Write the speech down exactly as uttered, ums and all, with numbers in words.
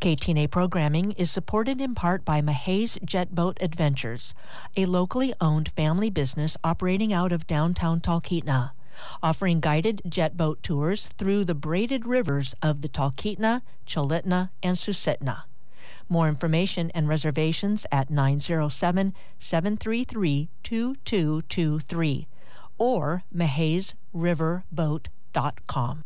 K T N A programming is supported in part by Mahays Jet Boat Adventures, a locally owned family business operating out of downtown Talkeetna, offering guided jet boat tours through the braided rivers of the Talkeetna, Chulitna, and Susitna. More information and reservations at nine zero seven, seven three three, two two two three or mahays river boat dot com.